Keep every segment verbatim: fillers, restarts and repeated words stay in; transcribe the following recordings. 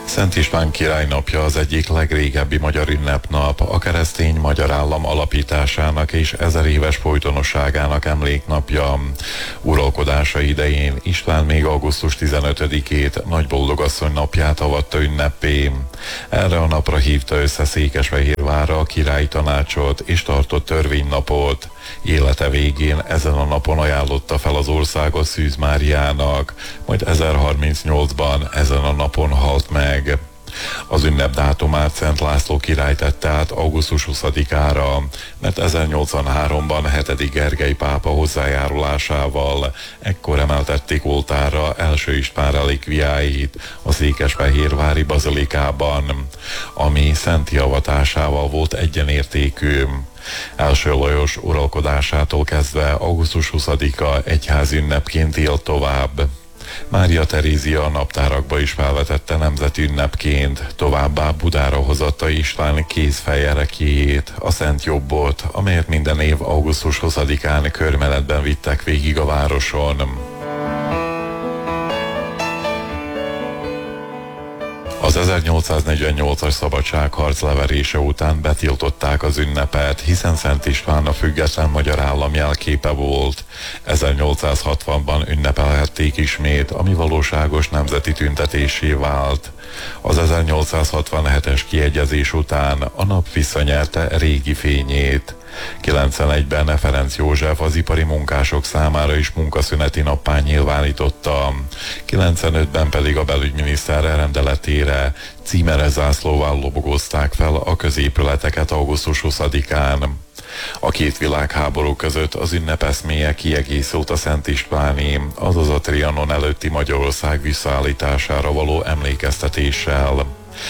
Szent István király napja az egyik legrégebbi magyar ünnepnap, a keresztény magyar állam alapításának és ezer éves folytonosságának emléknapja. Uralkodása idején István még augusztus tizenötödikét, Nagyboldogasszony napját avatta ünneppé. Erre a napra hívta össze Székesfehérvárra a királyi tanácsot és tartott törvénynapot. Élete végén ezen a napon ajánlotta fel az országot Szűz Máriának, majd ezerharmincnyolcban ezen a napon halt meg. Az ünnep dátumát Szent László király tette át augusztus huszadikára, mert ezernyolcvanháromban hetedik Gergely pápa hozzájárulásával ekkor emeltették oltárra első István relikviáit a székesfehérvári bazilikában, ami szenti avatásával volt egyenértékű. Első Lajos uralkodásától kezdve augusztus huszadika egyházi ünnepként élt tovább. Mária Terézia a naptárakba is felvetette nemzeti ünnepként, továbbá Budára hozatta István kézfejerekjéjét, a Szent Jobbot, amelyet minden év augusztus huszadikán körmenetben vittek végig a városon. Az ezernyolcszáznegyvennyolcas szabadságharc leverése után betiltották az ünnepet, hiszen Szent István a független magyar állam jelképe volt. ezernyolcszázhatvanban ünnepelhették ismét, ami valóságos nemzeti tüntetésé vált. Az ezernyolcszázhatvanhetes kiegyezés után a nap visszanyerte régi fényét. kilencvenegyben Ferenc József az ipari munkások számára is munkaszüneti nappá nyilvánította, kilencvenötben pedig a belügyminiszter rendeletére címeres zászlóval lobogozták fel a középületeket augusztus huszadikán. A két világháború között az ünnep eszméje kiegészült a Szent Istváni, azaz a Trianon előtti Magyarország visszaállítására való emlékeztetéssel.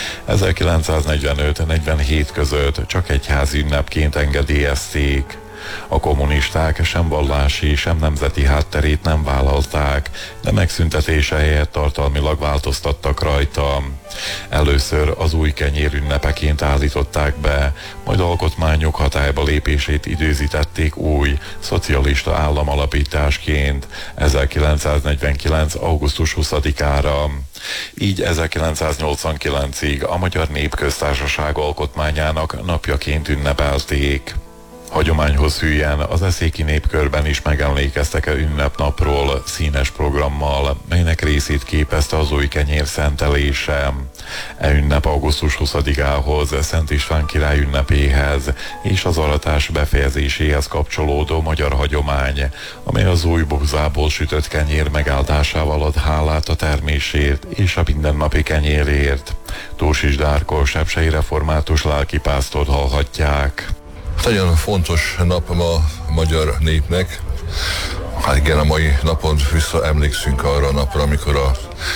ezerkilencszáznegyvenöt-negyvenhét között csak egyházi ünnepként engedélyezték. A kommunisták sem vallási, sem nemzeti hátterét nem vállalták, de megszüntetése helyett tartalmilag változtattak rajta. Először az új kenyér ünnepeként állították be, majd alkotmányok hatályba lépését időzítették új, szocialista államalapításként ezerkilencszáznegyvenkilenc. augusztus huszadikára. Így ezerkilencszáznyolcvankilencig a Magyar Népköztársaság alkotmányának napjaként ünnepelték. Hagyományhoz hűen az eszéki népkörben is megemlékeztek a ünnepnapról színes programmal, melynek részét képezte az új kenyér szentelése. E ünnep augusztus huszadikához, Szent István király ünnepéhez és az aratás befejezéséhez kapcsolódó magyar hagyomány, amely az új búzából sütött kenyér megáldásával ad hálát a termésért és a mindennapi kenyérért. Tósis Dárkó sepsei református lelkipásztort hallhatják. Nagyon fontos nap ma a magyar népnek. Hát igen, a mai napon visszaemlékszünk arra a napra, amikor a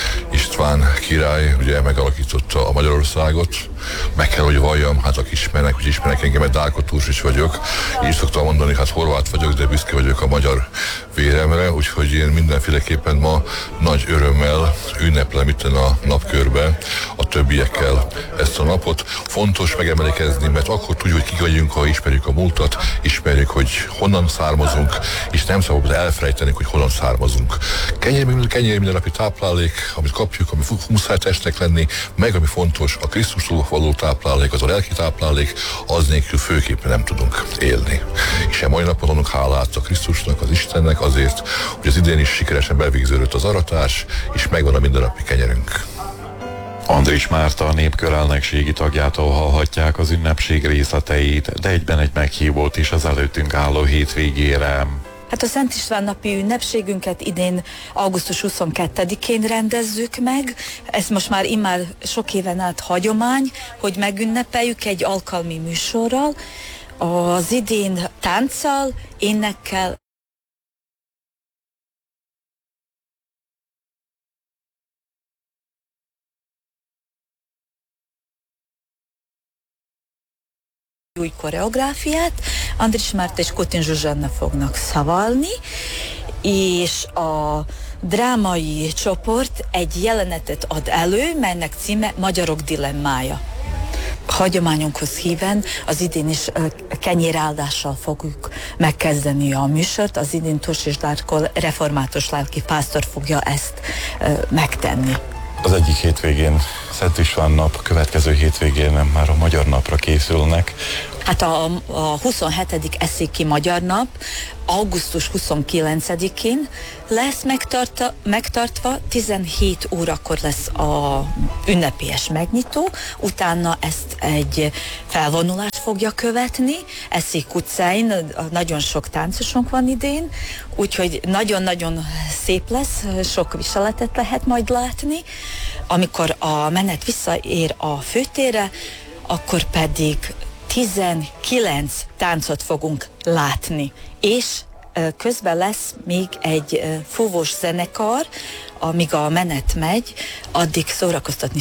István király ugye megalakította a Magyarországot. Meg kell, hogy valljam, hát akik ismernek, hogy ismernek engem, mert Dárkó Tósis vagyok. Így szoktam mondani, hát horvát vagyok, de büszke vagyok a magyar véremre, úgyhogy én mindenféleképpen ma nagy örömmel ünneplem itt a napkörben a többiekkel ezt a napot. Fontos megemlékezni, mert akkor tudjuk, hogy kik vagyunk, ha ismerjük a múltat, ismerjük, hogy honnan származunk, és nem szabad elfelejteni, hogy honnan származunk. Kenyér, kenyér mindennapi táplálék, amit kapjuk, ami muszáj testnek lenni, meg ami fontos, a Krisztusról való táplálék, az a lelki táplálék, az nélkül főképpen nem tudunk élni. És a mai napon adunk hálát a Krisztusnak, az Istennek azért, hogy az idén is sikeresen bevégződött az aratás, és megvan a mindennapi kenyerünk. Andris Márta, a népkör elnökségi tagjától hallhatják az ünnepség részleteit, de egyben egy meghívót is az előttünk álló hétvégére. Hát a Szent István napi ünnepségünket idén augusztus huszonkettedikén rendezzük meg. Ez most már immár sok éven át hagyomány, hogy megünnepeljük egy alkalmi műsorral. Az idén tánccal, énekkel, új koreográfiát, Andris Márta és Kotin Zsuzsanna fognak szavalni, és a drámai csoport egy jelenetet ad elő, melynek címe Magyarok dilemmája. Hagyományunkhoz híven az idén is kenyéráldással fogjuk megkezdeni a műsort. Az idén Tósis Dárkó református lelki pásztor fogja ezt megtenni. Az egyik hétvégén Szent István nap, következő hétvégén már a Magyar Napra készülnek. Hát a, a huszonhetedik eszéki Magyar Nap augusztus huszonkilencedikén lesz megtarta, megtartva, tizenhét órakor lesz a ünnepélyes megnyitó, utána ezt egy felvonulás fogja követni, Eszék utcáin, nagyon sok táncosunk van idén, úgyhogy nagyon-nagyon szép lesz, sok viseletet lehet majd látni. Amikor a menet visszaér a főtérre, akkor pedig tizenkilenc táncot fogunk látni, és közben lesz még egy fúvós zenekar, amíg a menet megy, addig szórakoztatni